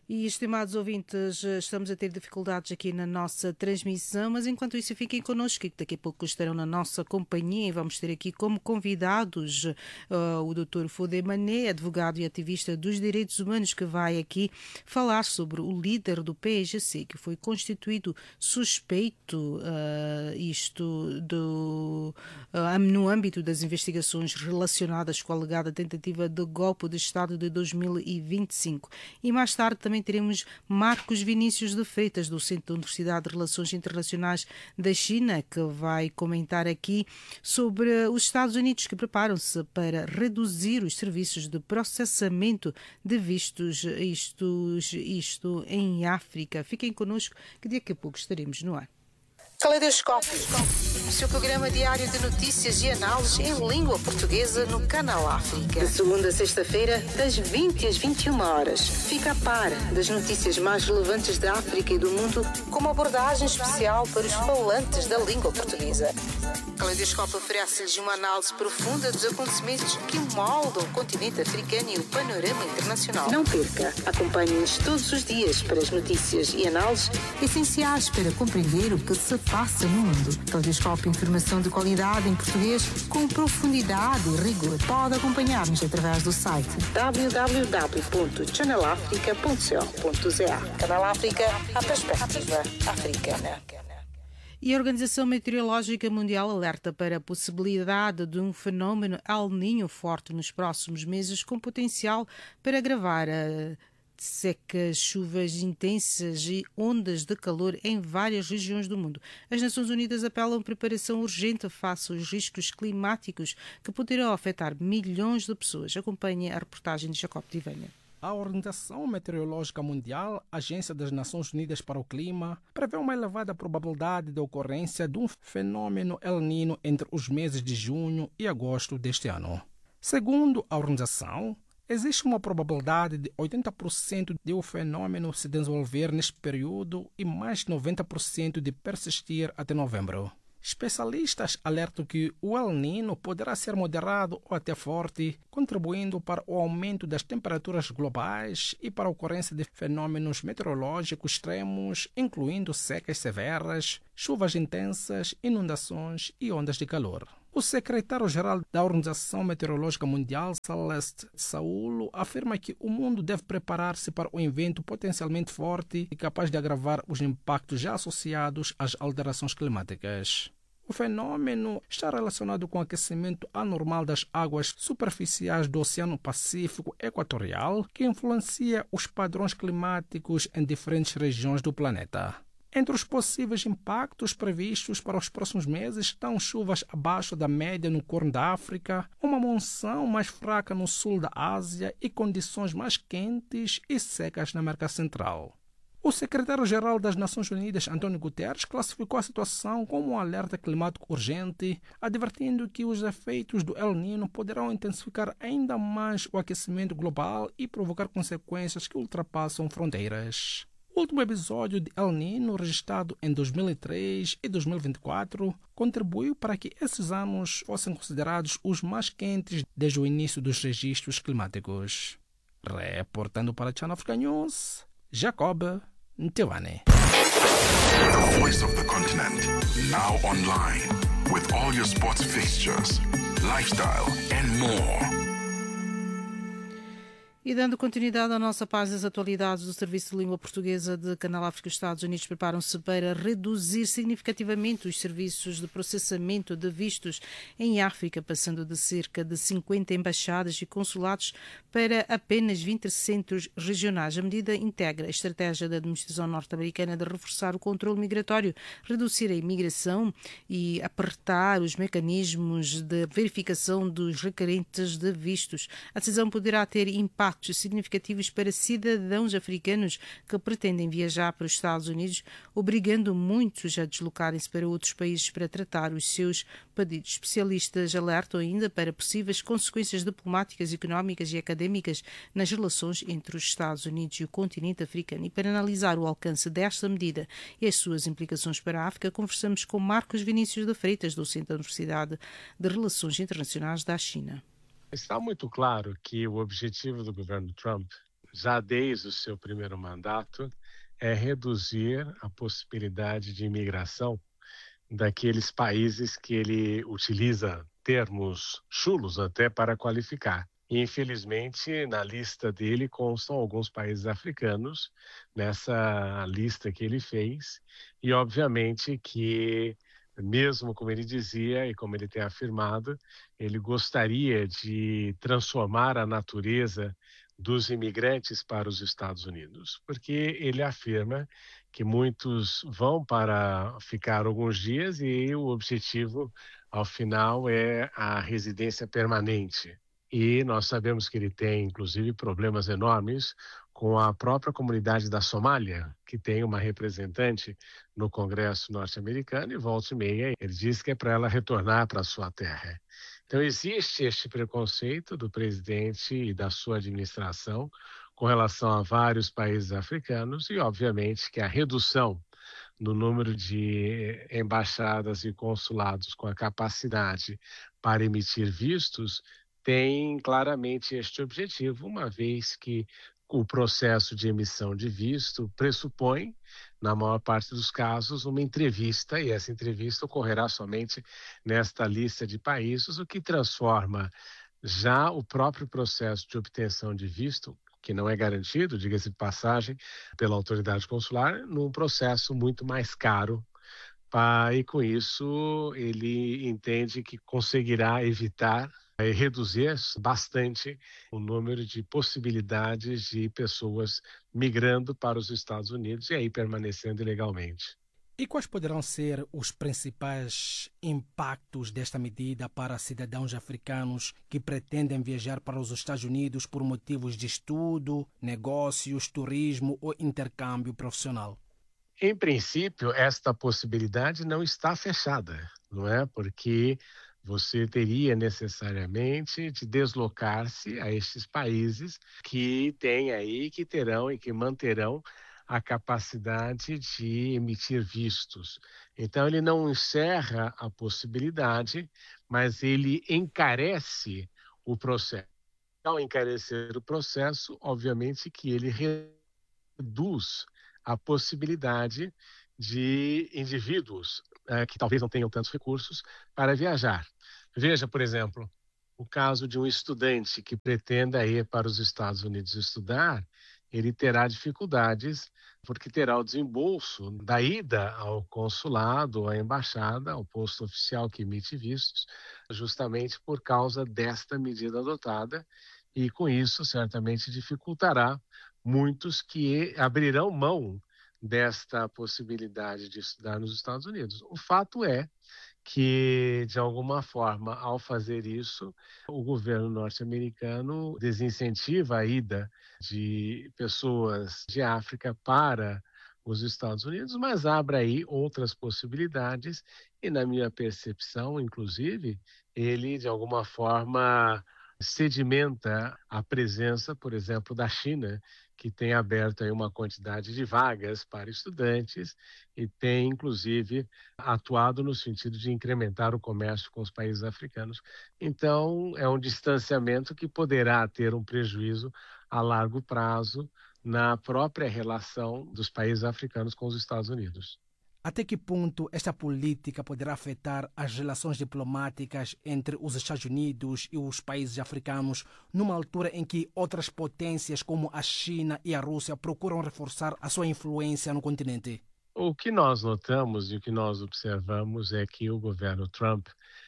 E, estimados ouvintes, estamos a ter dificuldades aqui na nossa transmissão, mas enquanto isso fiquem connosco, que daqui a pouco estarão na nossa companhia e vamos ter aqui como convidados o Dr. Fodé Mané, advogado e ativista dos direitos humanos, que vai aqui falar sobre o líder do PAIGC, que foi constituído suspeito, no âmbito das investigações relacionadas com a alegada tentativa de golpe de Estado de 2025. E mais tarde também teremos Marcos Vinícius de Freitas, do Centro da Universidade de Relações Internacionais da China, que vai comentar aqui sobre os Estados Unidos, que preparam-se para reduzir os serviços de processamento de vistos, isto em África. Fiquem connosco, que daqui a pouco estaremos no ar. Caleidoscópio, o seu programa diário de notícias e análises em língua portuguesa no Canal África. De segunda a sexta-feira, das 20 às 21 horas. Fica a par das notícias mais relevantes da África e do mundo, com uma abordagem especial para os falantes da língua portuguesa. Caleidoscópio oferece-lhes uma análise profunda dos acontecimentos que moldam o continente africano e o panorama internacional. Não perca, acompanhe-nos todos os dias para as notícias e análises essenciais para compreender o que se passa no mundo. Caleidoscópio, informação de qualidade em português com profundidade e rigor. Pode acompanhar-nos através do site www.channelafrica.co.za. Canal África, a perspectiva africana. E a Organização Meteorológica Mundial alerta para a possibilidade de um fenómeno El Niño forte nos próximos meses, com potencial para agravar secas, chuvas intensas e ondas de calor em várias regiões do mundo. As Nações Unidas apelam a preparação urgente face aos riscos climáticos que poderão afetar milhões de pessoas. Acompanhe a reportagem de Jacob Tivânia. A Organização Meteorológica Mundial, Agência das Nações Unidas para o Clima, prevê uma elevada probabilidade de ocorrência de um fenômeno El Niño entre os meses de junho e agosto deste ano. Segundo a organização, existe uma probabilidade de 80% de o fenômeno se desenvolver neste período e mais de 90% de persistir até novembro. Especialistas alertam que o El Niño poderá ser moderado ou até forte, contribuindo para o aumento das temperaturas globais e para a ocorrência de fenômenos meteorológicos extremos, incluindo secas severas, chuvas intensas, inundações e ondas de calor. O secretário-geral da Organização Meteorológica Mundial, Celeste Saulo, afirma que o mundo deve preparar-se para um evento potencialmente forte e capaz de agravar os impactos já associados às alterações climáticas. O fenômeno está relacionado com o aquecimento anormal das águas superficiais do Oceano Pacífico Equatorial, que influencia os padrões climáticos em diferentes regiões do planeta. Entre os possíveis impactos previstos para os próximos meses estão chuvas abaixo da média no Corno da África, uma monção mais fraca no sul da Ásia e condições mais quentes e secas na América Central. O secretário-geral das Nações Unidas, António Guterres, classificou a situação como um alerta climático urgente, advertindo que os efeitos do El Niño poderão intensificar ainda mais o aquecimento global e provocar consequências que ultrapassam fronteiras. O último episódio de El Niño, registrado em 2003 e 2024, contribuiu para que esses anos fossem considerados os mais quentes desde o início dos registros climáticos. Reportando para a Channel Africa News, Jacob Tivane. The voice of the continent, now online, with all your sports fixtures, lifestyle and more. E dando continuidade à nossa página das atualidades do Serviço de Língua Portuguesa de Canal África, os Estados Unidos preparam-se para reduzir significativamente os serviços de processamento de vistos em África, passando de cerca de 50 embaixadas e consulados para apenas 20 centros regionais. A medida integra a estratégia da administração norte-americana de reforçar o controle migratório, reduzir a imigração e apertar os mecanismos de verificação dos requerentes de vistos. A decisão poderá ter impactos significativos para cidadãos africanos que pretendem viajar para os Estados Unidos, obrigando muitos a deslocarem-se para outros países para tratar os seus pedidos. Especialistas alertam ainda para possíveis consequências diplomáticas, económicas e académicas nas relações entre os Estados Unidos e o continente africano. E para analisar o alcance desta medida e as suas implicações para a África, conversamos com Marcos Vinícius de Freitas, docente da Universidade de Relações Internacionais da China. Está muito claro que o objetivo do governo Trump já desde o seu primeiro mandato, é reduzir a possibilidade de imigração daqueles países que ele utiliza termos chulos até para qualificar. Infelizmente, na lista dele constam alguns países africanos, nessa lista que ele fez, e obviamente que, mesmo como ele dizia e como ele tem afirmado, ele gostaria de transformar a natureza dos imigrantes para os Estados Unidos, porque ele afirma que muitos vão para ficar alguns dias e o objetivo, ao final, é a residência permanente. E nós sabemos que ele tem, inclusive, problemas enormes com a própria comunidade da Somália, que tem uma representante no Congresso norte-americano, e volta e meia ele diz que é para ela retornar para a sua terra. Então, existe este preconceito do presidente e da sua administração com relação a vários países africanos e, obviamente, que a redução no número de embaixadas e consulados com a capacidade para emitir vistos tem claramente este objetivo, uma vez que o processo de emissão de visto pressupõe, na maior parte dos casos, uma entrevista, e essa entrevista ocorrerá somente nesta lista de países, o que transforma já o próprio processo de obtenção de visto, que não é garantido, diga-se de passagem, pela autoridade consular, num processo muito mais caro. E com isso ele entende que conseguirá evitar e reduzir bastante o número de possibilidades de pessoas migrando para os Estados Unidos e aí permanecendo ilegalmente. E quais poderão ser os principais impactos desta medida para cidadãos africanos que pretendem viajar para os Estados Unidos por motivos de estudo, negócios, turismo ou intercâmbio profissional? Em princípio, esta possibilidade não está fechada, não é? Porque você teria necessariamente de deslocar-se a estes países que têm aí, que terão e que manterão a capacidade de emitir vistos. Então, ele não encerra a possibilidade, mas ele encarece o processo. Ao encarecer o processo, obviamente que ele reduz a possibilidade de indivíduos que talvez não tenham tantos recursos para viajar. Veja, por exemplo, o caso de um estudante que pretenda ir para os Estados Unidos estudar, ele terá dificuldades porque terá o desembolso da ida ao consulado, à embaixada, ao posto oficial que emite vistos, justamente por causa desta medida adotada, e com isso certamente dificultará muitos que abrirão mão desta possibilidade de estudar nos Estados Unidos. O fato é que, de alguma forma, ao fazer isso, o governo norte-americano desincentiva a ida de pessoas de África para os Estados Unidos, mas abre aí outras possibilidades e, na minha percepção, inclusive, ele, de alguma forma, sedimenta a presença, por exemplo, da China, que tem aberto aí uma quantidade de vagas para estudantes e tem, inclusive, atuado no sentido de incrementar o comércio com os países africanos. Então, é um distanciamento que poderá ter um prejuízo a largo prazo na própria relação dos países africanos com os Estados Unidos. Até que ponto esta política poderá afetar as relações diplomáticas entre os Estados Unidos e os países africanos, numa altura em que outras potências como a China e a Rússia procuram reforçar a sua influência no continente? O que nós notamos e o que nós observamos é que o governo Trump,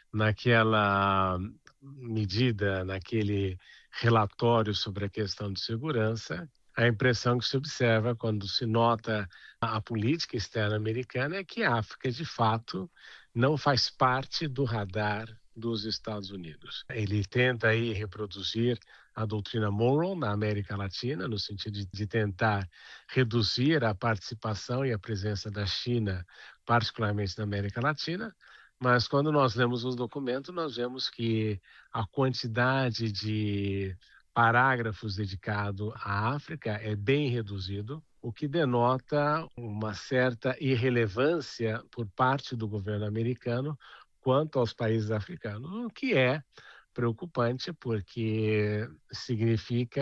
naquela medida, naquele relatório sobre a questão de segurança, a impressão que se observa quando se nota a política externa americana é que a África, de fato, não faz parte do radar dos Estados Unidos. Ele tenta aí reproduzir a doutrina Monroe na América Latina, no sentido de tentar reduzir a participação e a presença da China, particularmente na América Latina, mas quando nós lemos os documentos, nós vemos que a quantidade de parágrafos dedicados à África é bem reduzido, o que denota uma certa irrelevância por parte do governo americano quanto aos países africanos, o que é preocupante porque significa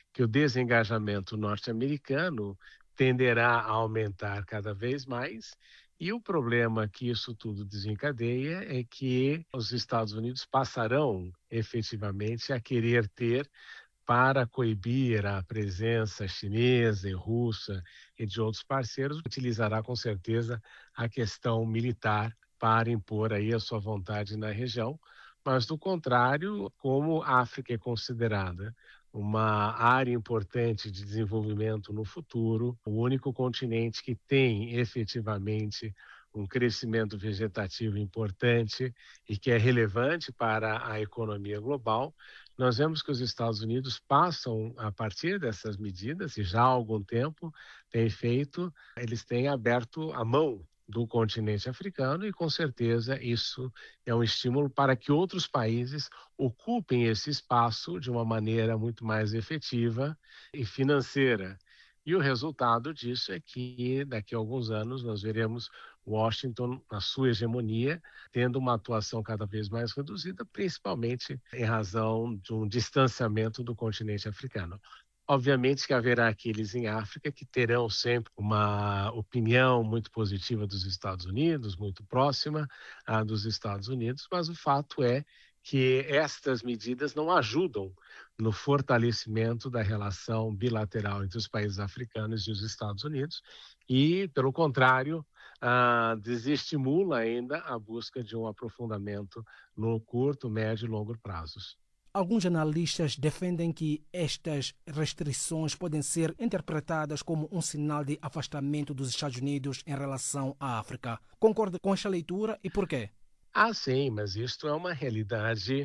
que o desengajamento norte-americano tenderá a aumentar cada vez mais. E o problema que isso tudo desencadeia é que os Estados Unidos passarão efetivamente a querer ter, para coibir a presença chinesa e russa e de outros parceiros, utilizará com certeza a questão militar para impor aí a sua vontade na região. Mas, do contrário, como a África é considerada uma área importante de desenvolvimento no futuro, o único continente que tem efetivamente um crescimento vegetativo importante e que é relevante para a economia global, nós vemos que os Estados Unidos passam, a partir dessas medidas, e já há algum tempo têm feito, eles têm aberto a mão do continente africano e, com certeza, isso é um estímulo para que outros países ocupem esse espaço de uma maneira muito mais efetiva e financeira. E o resultado disso é que, daqui a alguns anos, nós veremos Washington, na sua hegemonia, tendo uma atuação cada vez mais reduzida, principalmente em razão de um distanciamento do continente africano. Obviamente que haverá aqueles em África que terão sempre uma opinião muito positiva dos Estados Unidos, muito próxima dos Estados Unidos, mas o fato é que estas medidas não ajudam no fortalecimento da relação bilateral entre os países africanos e os Estados Unidos e, pelo contrário, desestimula ainda a busca de um aprofundamento no curto, médio e longo prazos. Alguns analistas defendem que estas restrições podem ser interpretadas como um sinal de afastamento dos Estados Unidos em relação à África. Concorda com esta leitura e por quê? Sim, mas isto é uma realidade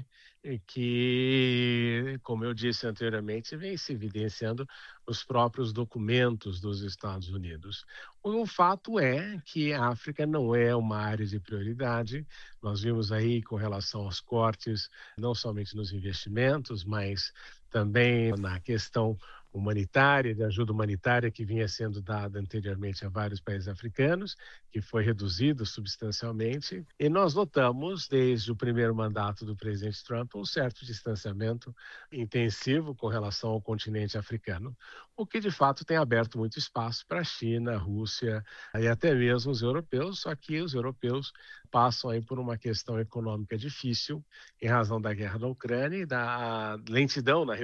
que, como eu disse anteriormente, vem se evidenciando nos próprios documentos dos Estados Unidos. O fato é que a África não é uma área de prioridade. Nós vimos aí com relação aos cortes, não somente nos investimentos, mas também na questão humanitária, de ajuda humanitária que vinha sendo dada anteriormente a vários países africanos, que foi reduzido substancialmente. E nós notamos, desde o primeiro mandato do presidente Trump, um certo distanciamento intensivo com relação ao continente africano, o que de fato tem aberto muito espaço para a China, a Rússia e até mesmo os europeus, só que os europeus passam aí por uma questão econômica difícil em razão da guerra da Ucrânia e da lentidão na